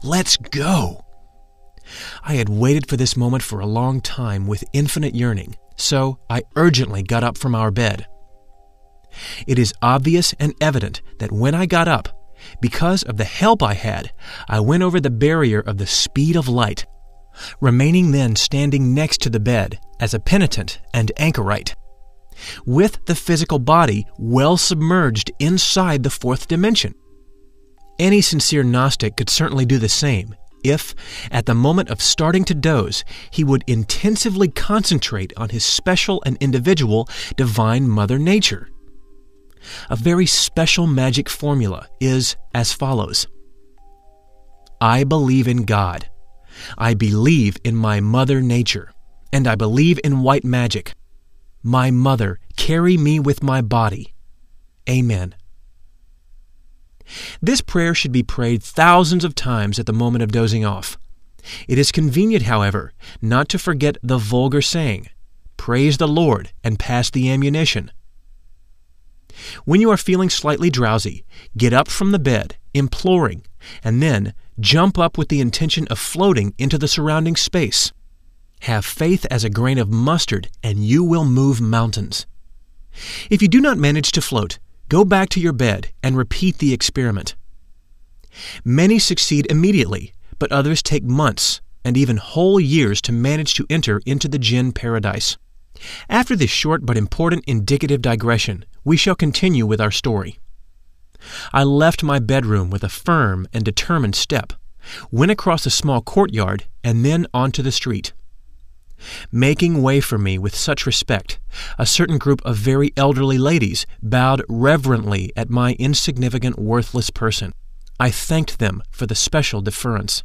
Let's go. I had waited for this moment for a long time with infinite yearning, so I urgently got up from our bed. It is obvious and evident that when I got up, because of the help I had, I went over the barrier of the speed of light, remaining then standing next to the bed as a penitent and anchorite, with the physical body well submerged inside the fourth dimension. Any sincere Gnostic could certainly do the same if, at the moment of starting to doze, he would intensively concentrate on his special and individual divine Mother Nature. A very special magic formula is as follows. I believe in God. I believe in my Mother Nature, and I believe in white magic. My Mother, carry me with my body. Amen. This prayer should be prayed thousands of times at the moment of dozing off. It is convenient, however, not to forget the vulgar saying, praise the Lord and pass the ammunition. When you are feeling slightly drowsy, get up from the bed, imploring, and then jump up with the intention of floating into the surrounding space. Have faith as a grain of mustard, and you will move mountains. If you do not manage to float, go back to your bed and repeat the experiment. Many succeed immediately, but others take months and even whole years to manage to enter into the jinn paradise. After this short but important indicative digression, we shall continue with our story. I left my bedroom with a firm and determined step, went across a small courtyard, and then onto the street. Making way for me with such respect, a certain group of very elderly ladies bowed reverently at my insignificant, worthless person. I thanked them for the special deference.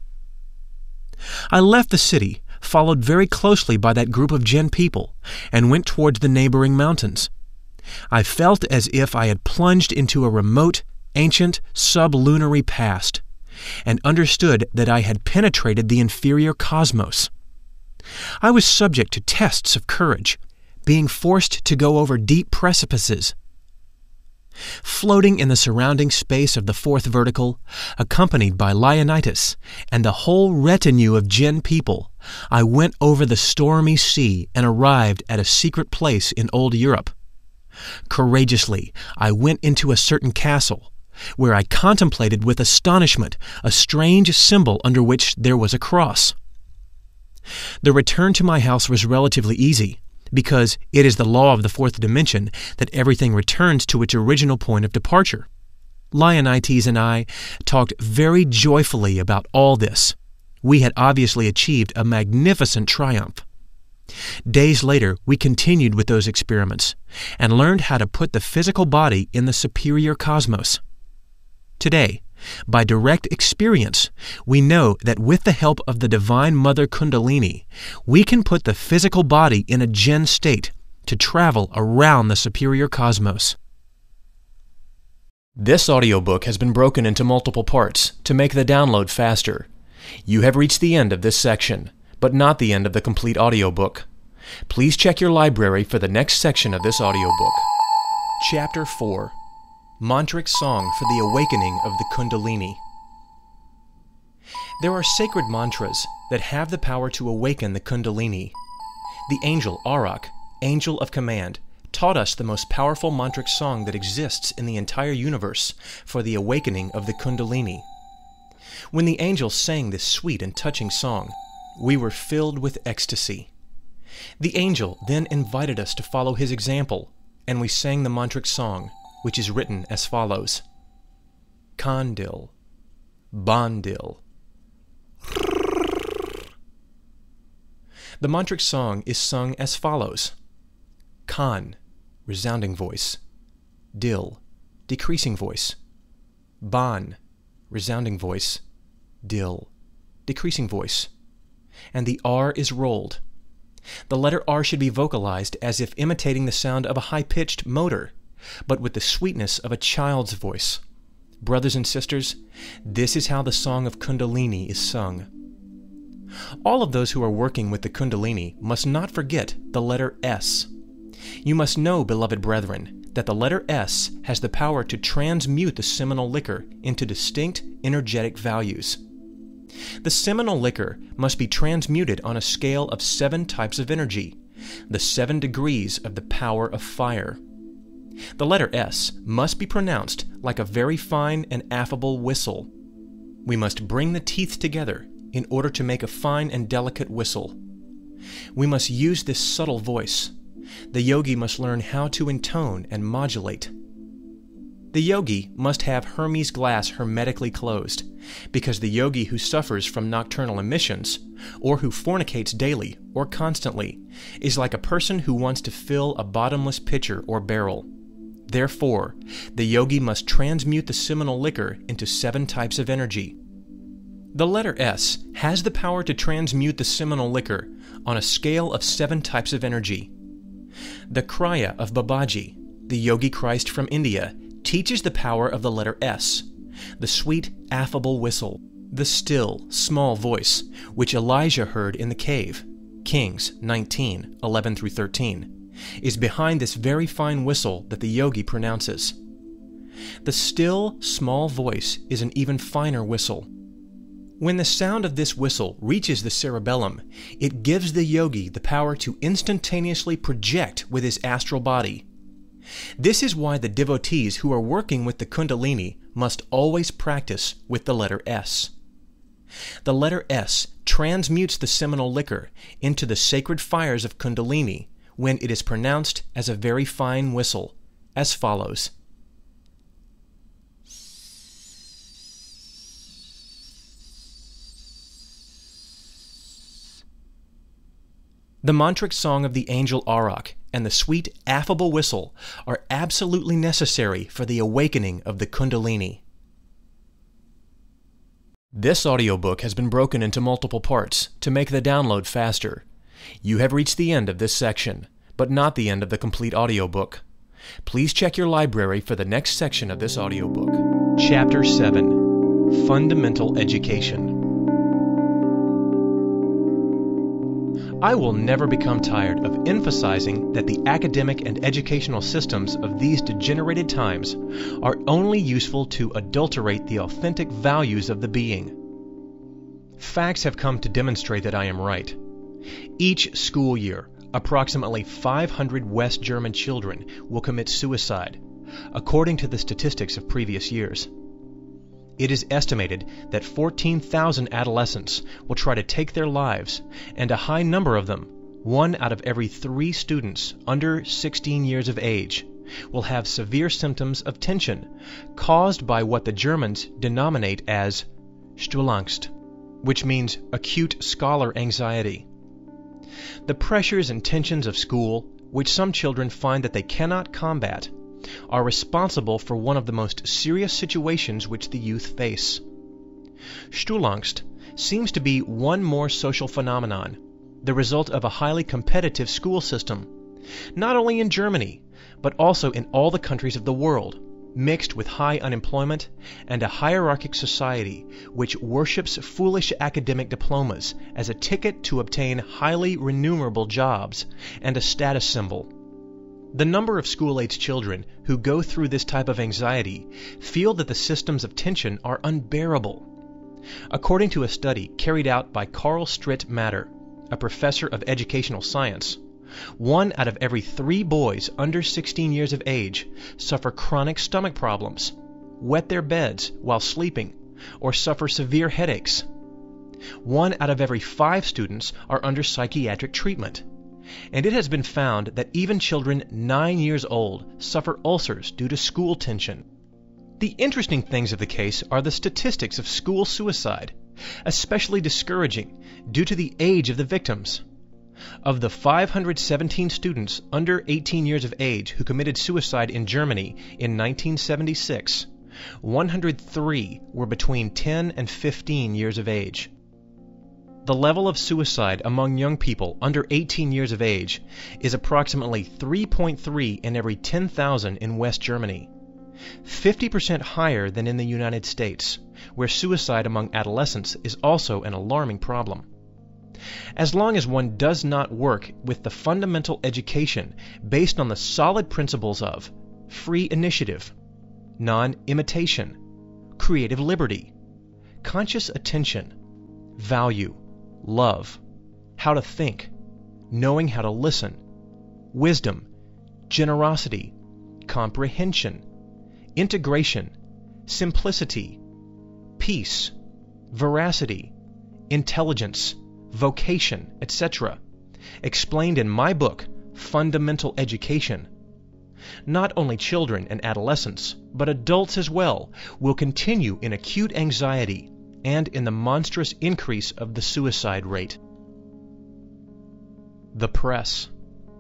I left the city, followed very closely by that group of jinn people, and went towards the neighboring mountains. I felt as if I had plunged into a remote, ancient, sublunary past, and understood that I had penetrated the inferior cosmos. I was subject to tests of courage, being forced to go over deep precipices. Floating in the surrounding space of the fourth vertical, accompanied by Leonidas and the whole retinue of jinn people, I went over the stormy sea and arrived at a secret place in old Europe. Courageously, I went into a certain castle, where I contemplated with astonishment a strange symbol under which there was a cross. The return to my house was relatively easy, because it is the law of the fourth dimension that everything returns to its original point of departure. Leonidas and I talked very joyfully about all this. We had obviously achieved a magnificent triumph. Days later, we continued with those experiments and learned how to put the physical body in the superior cosmos. Today, by direct experience, we know that with the help of the Divine Mother Kundalini, we can put the physical body in a jinn state to travel around the superior cosmos. This audiobook has been broken into multiple parts to make the download faster. You have reached the end of this section, but not the end of the complete audiobook. Please check your library for the next section of this audiobook. Chapter 4. Mantric Song for the Awakening of the Kundalini. There are sacred mantras that have the power to awaken the Kundalini. The angel Arak, angel of command, taught us the most powerful mantric song that exists in the entire universe for the awakening of the Kundalini. When the angel sang this sweet and touching song, we were filled with ecstasy. The angel then invited us to follow his example, and we sang the mantric song, which is written as follows. Kandil, Bandil. The mantric song is sung as follows. Kan, resounding voice. Dil, decreasing voice. Ban, resounding voice. Dil, decreasing voice. And the R is rolled. The letter R should be vocalized as if imitating the sound of a high-pitched motor, but with the sweetness of a child's voice. Brothers and sisters, this is how the song of Kundalini is sung. All of those who are working with the Kundalini must not forget the letter S. You must know, beloved brethren, that the letter S has the power to transmute the seminal liquor into distinct energetic values. The seminal liquor must be transmuted on a scale of 7 types of energy, the 7 degrees of the power of fire. The letter S must be pronounced like a very fine and affable whistle. We must bring the teeth together in order to make a fine and delicate whistle. We must use this subtle voice. The yogi must learn how to intone and modulate. The yogi must have Hermes glass hermetically closed, because the yogi who suffers from nocturnal emissions, or who fornicates daily or constantly, is like a person who wants to fill a bottomless pitcher or barrel. Therefore, the yogi must transmute the seminal liquor into 7 types of energy. The letter S has the power to transmute the seminal liquor on a scale of 7 types of energy. The Kriya of Babaji, the Yogi Christ from India, teaches the power of the letter S, the sweet, affable whistle, the still, small voice, which Elijah heard in the cave, Kings 19:11-13, is behind this very fine whistle that the yogi pronounces. The still, small voice is an even finer whistle. When the sound of this whistle reaches the cerebellum, it gives the yogi the power to instantaneously project with his astral body. This is why the devotees who are working with the Kundalini must always practice with the letter S. The letter S transmutes the seminal liquor into the sacred fires of Kundalini when it is pronounced as a very fine whistle, as follows. The mantric song of the angel Arak and the sweet, affable whistle are absolutely necessary for the awakening of the Kundalini. This audiobook has been broken into multiple parts to make the download faster. You have reached the end of this section, but not the end of the complete audiobook. Please check your library for the next section of this audiobook. Chapter 7: Fundamental Education. I will never become tired of emphasizing that the academic and educational systems of these degenerated times are only useful to adulterate the authentic values of the being. Facts have come to demonstrate that I am right. Each school year, approximately 500 West German children will commit suicide, according to the statistics of previous years. It is estimated that 14,000 adolescents will try to take their lives, and a high number of them, 1 out of every 3 students under 16 years of age, will have severe symptoms of tension caused by what the Germans denominate as Stuhlangst, which means acute scholar anxiety. The pressures and tensions of school, which some children find that they cannot combat, are responsible for one of the most serious situations which the youth face. Stuhlangst seems to be one more social phenomenon, the result of a highly competitive school system, not only in Germany, but also in all the countries of the world, mixed with high unemployment and a hierarchic society which worships foolish academic diplomas as a ticket to obtain highly remunerable jobs and a status symbol. The number of school-age children who go through this type of anxiety feel that the systems of tension are unbearable. According to a study carried out by Carl Stritt Matter, a professor of educational science, 1 out of every 3 boys under 16 years of age suffer chronic stomach problems, wet their beds while sleeping, or suffer severe headaches. 1 out of every 5 students are under psychiatric treatment. And it has been found that even children 9 years old suffer ulcers due to school tension. The interesting things of the case are the statistics of school suicide, especially discouraging due to the age of the victims. Of the 517 students under 18 years of age who committed suicide in Germany in 1976, 103 were between 10 and 15 years of age. The level of suicide among young people under 18 years of age is approximately 3.3 in every 10,000 in West Germany, 50% higher than in the United States, where suicide among adolescents is also an alarming problem. As long as one does not work with the fundamental education based on the solid principles of free initiative, non-imitation, creative liberty, conscious attention, value, love, how to think, knowing how to listen, wisdom, generosity, comprehension, integration, simplicity, peace, veracity, intelligence, vocation, etc., explained in my book, Fundamental Education. Not only children and adolescents, but adults as well, will continue in acute anxiety and in the monstrous increase of the suicide rate. The press.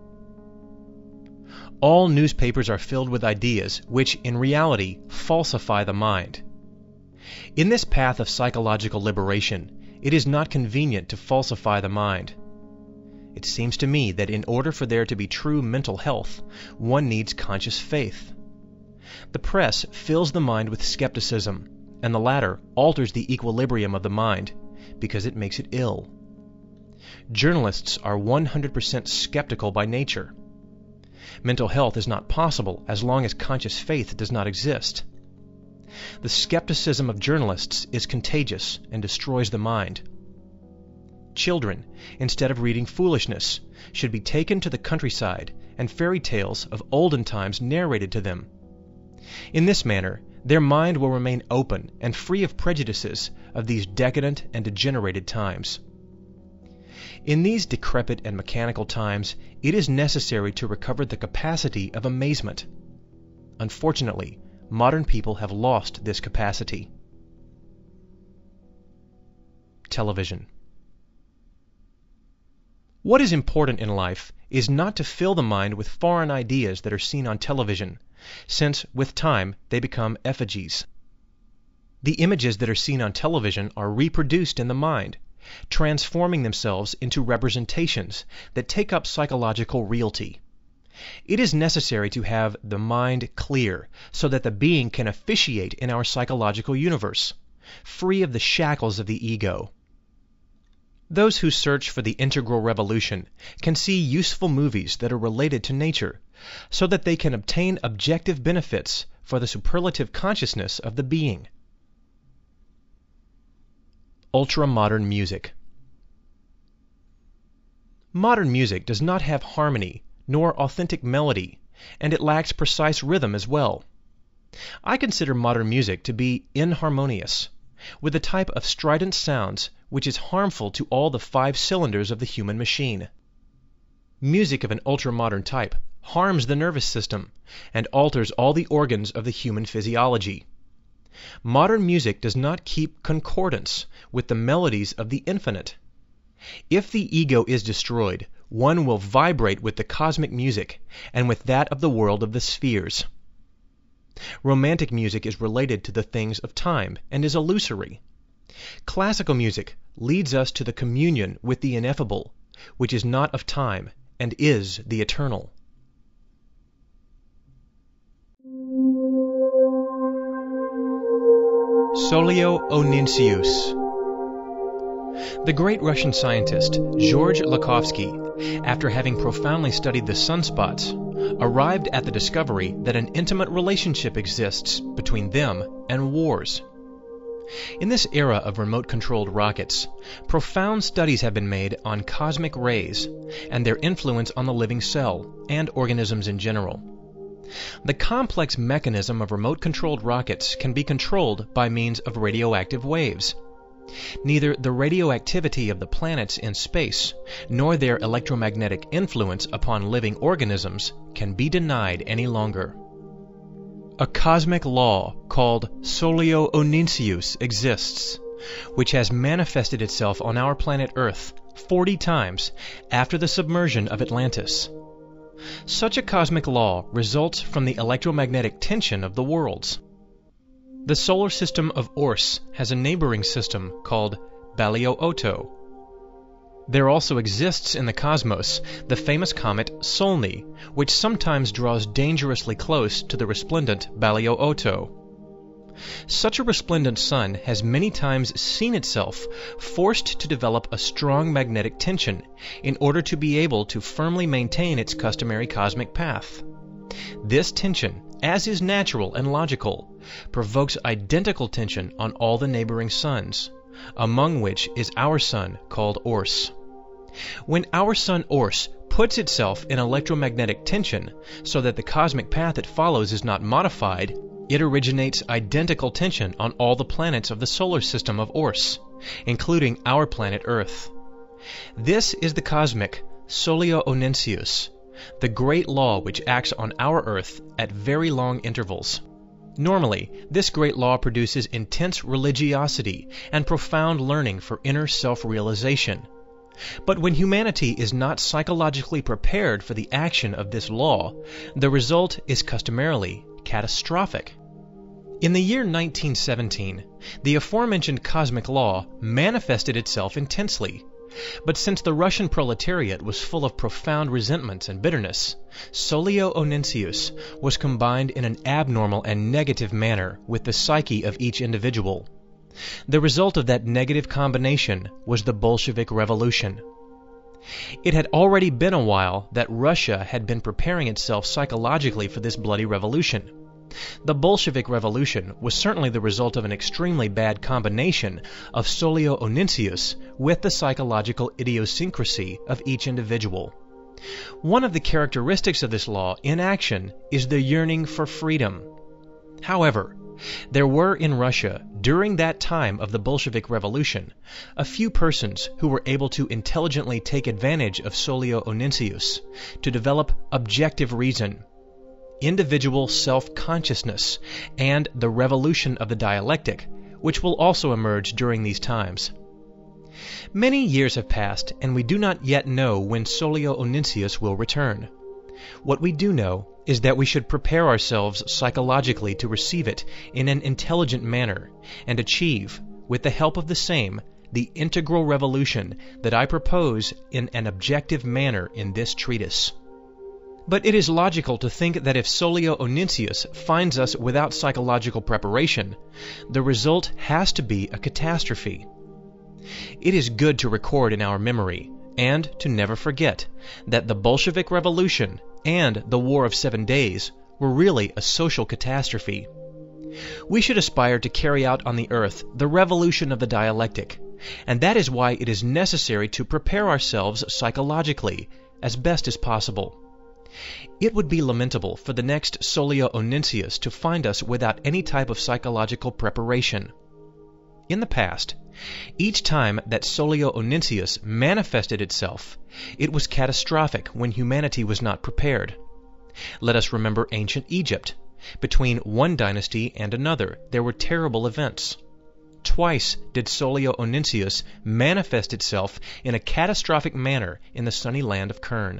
All newspapers are filled with ideas which, in reality, falsify the mind. In this path of psychological liberation, it is not convenient to falsify the mind. It seems to me that in order for there to be true mental health, one needs conscious faith. The press fills the mind with skepticism, and the latter alters the equilibrium of the mind because it makes it ill. Journalists are 100% skeptical by nature. Mental health is not possible as long as conscious faith does not exist. The skepticism of journalists is contagious and destroys the mind. Children, instead of reading foolishness, should be taken to the countryside and fairy tales of olden times narrated to them. In this manner, their mind will remain open and free of prejudices of these decadent and degenerated times. In these decrepit and mechanical times, it is necessary to recover the capacity of amazement. Unfortunately, modern people have lost this capacity. Television. What is important in life is not to fill the mind with foreign ideas that are seen on television, since, with time, they become effigies. The images that are seen on television are reproduced in the mind, transforming themselves into representations that take up psychological reality. It is necessary to have the mind clear so that the being can officiate in our psychological universe, free of the shackles of the ego. Those who search for the integral revolution can see useful movies that are related to nature, so that they can obtain objective benefits for the superlative consciousness of the being. Ultra-modern music. Modern music does not have harmony nor authentic melody, and it lacks precise rhythm as well. I consider modern music to be inharmonious, with a type of strident sounds which is harmful to all the 5 cylinders of the human machine. Music of an ultra-modern type harms the nervous system and alters all the organs of the human physiology. Modern music does not keep concordance with the melodies of the infinite. If the ego is destroyed, one will vibrate with the cosmic music and with that of the world of the spheres. Romantic music is related to the things of time and is illusory. Classical music leads us to the communion with the ineffable, which is not of time and is the eternal. Soleil Onencius. The great Russian scientist George Lakhovsky, after having profoundly studied the sunspots, arrived at the discovery that an intimate relationship exists between them and wars. In this era of remote-controlled rockets, profound studies have been made on cosmic rays and their influence on the living cell and organisms in general. The complex mechanism of remote-controlled rockets can be controlled by means of radioactive waves. Neither the radioactivity of the planets in space nor their electromagnetic influence upon living organisms can be denied any longer. A cosmic law called Soleil Onencius exists, which has manifested itself on our planet Earth 40 times after the submersion of Atlantis. Such a cosmic law results from the electromagnetic tension of the worlds. The solar system of Urs has a neighboring system called Balio-Otto. There also exists in the cosmos the famous comet Solney, which sometimes draws dangerously close to the resplendent Balio-Otto. Such a resplendent sun has many times seen itself forced to develop a strong magnetic tension in order to be able to firmly maintain its customary cosmic path. This tension, as is natural and logical, provokes identical tension on all the neighboring suns, among which is our sun called Orse. When our sun Orse puts itself in electromagnetic tension so that the cosmic path it follows is not modified, it originates identical tension on all the planets of the solar system of Orse, including our planet Earth. This is the cosmic Soleo Onensius, the great law which acts on our Earth at very long intervals. Normally, this great law produces intense religiosity and profound learning for inner self-realization. But when humanity is not psychologically prepared for the action of this law, the result is customarily catastrophic. In the year 1917, the aforementioned cosmic law manifested itself intensely. But since the Russian proletariat was full of profound resentments and bitterness, Soleo Onensius was combined in an abnormal and negative manner with the psyche of each individual. The result of that negative combination was the Bolshevik Revolution. It had already been a while that Russia had been preparing itself psychologically for this bloody revolution. The Bolshevik Revolution was certainly the result of an extremely bad combination of Soleo Onensius with the psychological idiosyncrasy of each individual. One of the characteristics of this law in action is the yearning for freedom. However, there were in Russia, during that time of the Bolshevik Revolution, a few persons who were able to intelligently take advantage of Soleo Onensius to develop objective reason, individual self-consciousness, and the revolution of the dialectic, which will also emerge during these times. Many years have passed, and we do not yet know when Soleo Onensius will return. What we do know is that we should prepare ourselves psychologically to receive it in an intelligent manner, and achieve, with the help of the same, the integral revolution that I propose in an objective manner in this treatise. But it is logical to think that if Soleo Onensius finds us without psychological preparation, the result has to be a catastrophe. It is good to record in our memory, and to never forget, that the Bolshevik Revolution and the War of 7 Days were really a social catastrophe. We should aspire to carry out on the earth the revolution of the dialectic, and that is why it is necessary to prepare ourselves psychologically as best as possible. It would be lamentable for the next Soleo Onensius to find us without any type of psychological preparation. In the past, each time that Soleo Onensius manifested itself, it was catastrophic when humanity was not prepared. Let us remember ancient Egypt. Between one dynasty and another, there were terrible events. Twice did Soleo Onensius manifest itself in a catastrophic manner in the sunny land of Kern.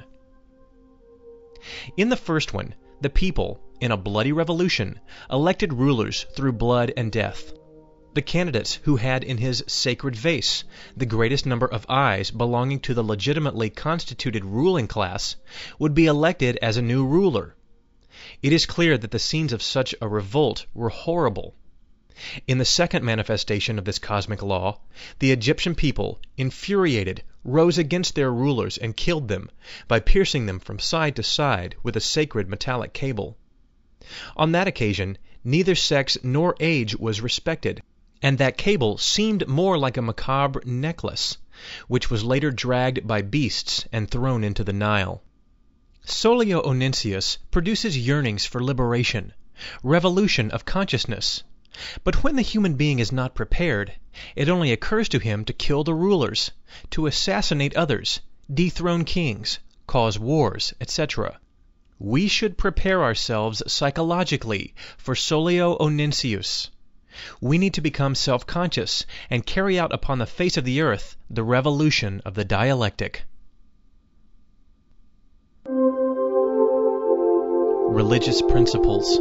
In the first one, the people, in a bloody revolution, elected rulers through blood and death. The candidates who had in his sacred vase the greatest number of eyes belonging to the legitimately constituted ruling class would be elected as a new ruler. It is clear that the scenes of such a revolt were horrible. In the second manifestation of this cosmic law, the Egyptian people, infuriated, rose against their rulers and killed them by piercing them from side to side with a sacred metallic cable. On that occasion, neither sex nor age was respected, and that cable seemed more like a macabre necklace, which was later dragged by beasts and thrown into the Nile. Soleo Onensius produces yearnings for liberation, revolution of consciousness. But when the human being is not prepared, it only occurs to him to kill the rulers, to assassinate others, dethrone kings, cause wars, etc. We should prepare ourselves psychologically for Soleo Onensius. We need to become self-conscious and carry out upon the face of the earth the revolution of the dialectic. Religious principles.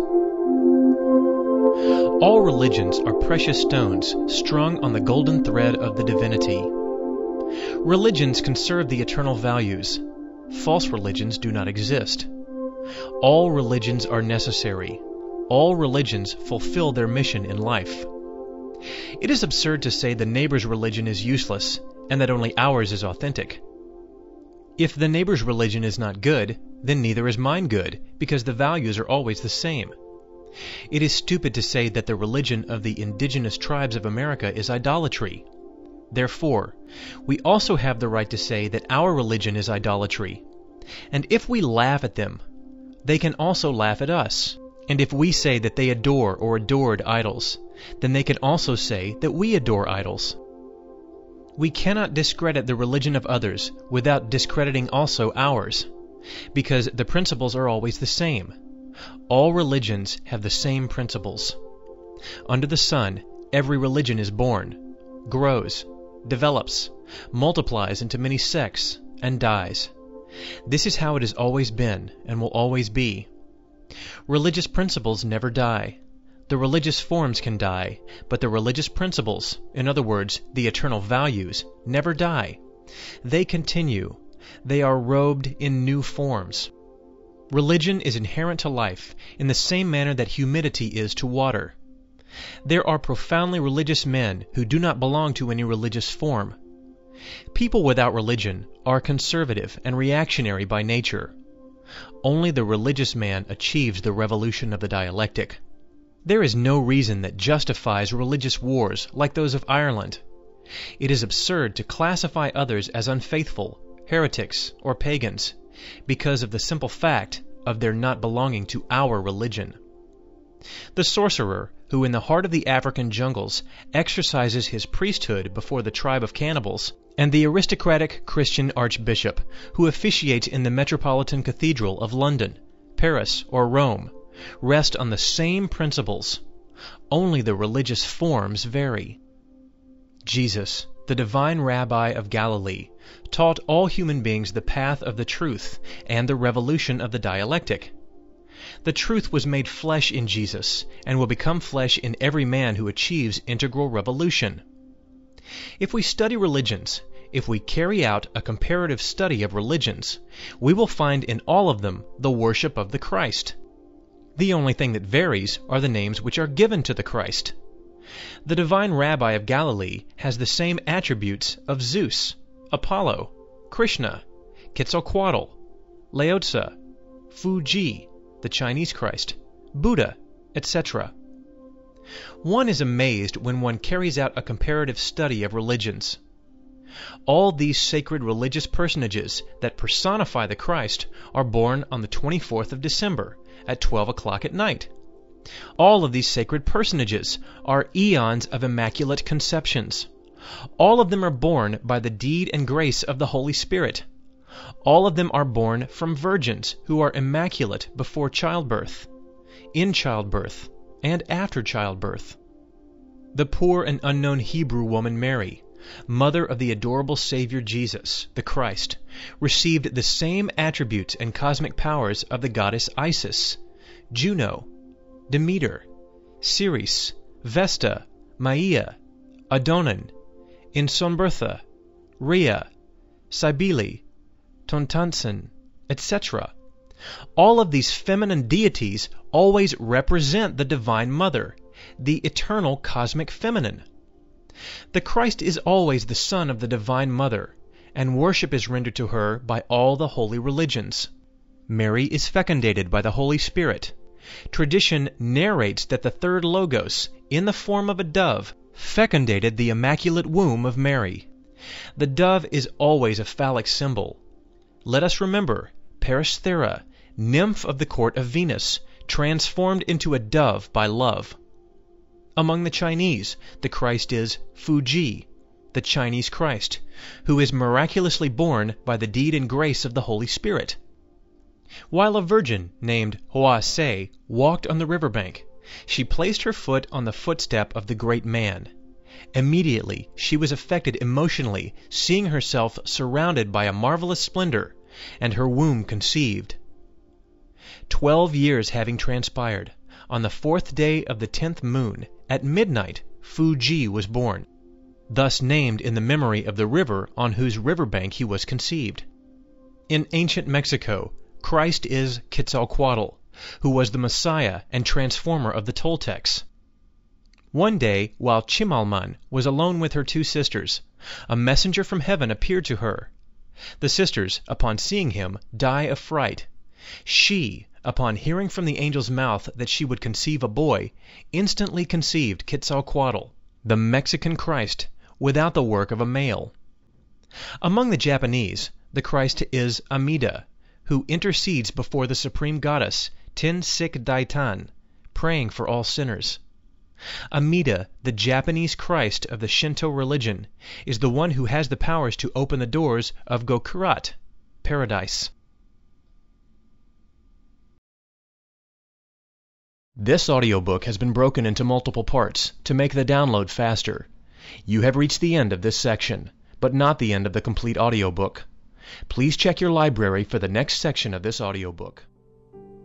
All religions are precious stones strung on the golden thread of the divinity. Religions conserve the eternal values. False religions do not exist. All religions are necessary. All religions fulfill their mission in life. It is absurd to say the neighbor's religion is useless and that only ours is authentic. If the neighbor's religion is not good, then neither is mine good, because the values are always the same. It is stupid to say that the religion of the indigenous tribes of America is idolatry. Therefore, we also have the right to say that our religion is idolatry. And if we laugh at them, they can also laugh at us. And if we say that they adore or adored idols, then they can also say that we adore idols. We cannot discredit the religion of others without discrediting also ours, because the principles are always the same. All religions have the same principles. Under the sun, every religion is born, grows, develops, multiplies into many sects, and dies. This is how it has always been and will always be. Religious principles never die. The religious forms can die, but the religious principles, in other words, the eternal values, never die. They continue. They are robed in new forms. Religion is inherent to life in the same manner that humidity is to water. There are profoundly religious men who do not belong to any religious form. People without religion are conservative and reactionary by nature. Only the religious man achieves the revolution of the dialectic. There is no reason that justifies religious wars like those of Ireland. It is absurd to classify others as unfaithful, heretics, or pagans, because of the simple fact of their not belonging to our religion. The sorcerer, who in the heart of the African jungles exercises his priesthood before the tribe of cannibals, and the aristocratic Christian archbishop, who officiates in the Metropolitan Cathedral of London, Paris, or Rome, rest on the same principles. Only the religious forms vary. Jesus, the divine Rabbi of Galilee, taught all human beings the path of the truth and the revolution of the dialectic. The truth was made flesh in Jesus and will become flesh in every man who achieves integral revolution. If we study religions, if we carry out a comparative study of religions, we will find in all of them the worship of the Christ. The only thing that varies are the names which are given to the Christ. The divine Rabbi of Galilee has the same attributes of Zeus, Apollo, Krishna, Quetzalcoatl, Laozi, Fuji, the Chinese Christ, Buddha, etc. One is amazed when one carries out a comparative study of religions. All these sacred religious personages that personify the Christ are born on the 24th of December at 12 o'clock at night. All of these sacred personages are eons of immaculate conceptions. All of them are born by the deed and grace of the Holy Spirit. All of them are born from virgins who are immaculate before childbirth, in childbirth, and after childbirth. The poor and unknown Hebrew woman Mary, mother of the adorable Savior Jesus, the Christ, received the same attributes and cosmic powers of the goddess Isis, Juno, Demeter, Ceres, Vesta, Maia, Adonan, Insombertha, Rhea, Cybele, Tontantzin, etc. All of these feminine deities always represent the Divine Mother, the eternal cosmic feminine. The Christ is always the Son of the Divine Mother, and worship is rendered to her by all the holy religions. Mary is fecundated by the Holy Spirit. Tradition narrates that the third Logos, in the form of a dove, fecundated the immaculate womb of Mary. The dove is always a phallic symbol. Let us remember Peristhera, nymph of the court of Venus, transformed into a dove by love. Among the Chinese, the Christ is Fuji, the Chinese Christ, who is miraculously born by the deed and grace of the Holy Spirit. While a virgin named Hoa Se walked on the riverbank, she placed her foot on the footstep of the great man. Immediately she was affected emotionally, seeing herself surrounded by a marvelous splendor, and her womb conceived. 12 years having transpired, on the 4th day of the 10th moon, at midnight, Fuji was born, thus named in the memory of the river on whose riverbank he was conceived. In ancient Mexico, Christ is Quetzalcoatl, who was the Messiah and transformer of the Toltecs. One day, while Chimalman was alone with her 2 sisters, a messenger from heaven appeared to her. The sisters, upon seeing him, die of fright. She, upon hearing from the angel's mouth that she would conceive a boy, instantly conceived Quetzalcoatl, the Mexican Christ, without the work of a male. Among the Japanese, the Christ is Amida, who intercedes before the supreme goddess Tin Sik Daitan, praying for all sinners. Amida, the Japanese Christ of the Shinto religion, is the one who has the powers to open the doors of Gokurat, paradise. This audiobook has been broken into multiple parts to make the download faster. You have reached the end of this section, but not the end of the complete audiobook. Please check your library for the next section of this audiobook.